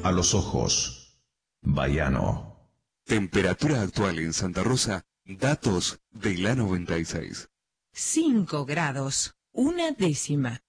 a los ojos. Bahiano. Temperatura actual en Santa Rosa, datos de la 96. 5 grados, 1 décima.